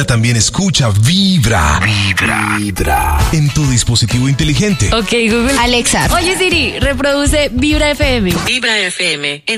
también escucha Vibra. Vibra. En tu dispositivo inteligente. Ok, Google. Alexa. Oye, Siri, reproduce Vibra FM. Vibra FM.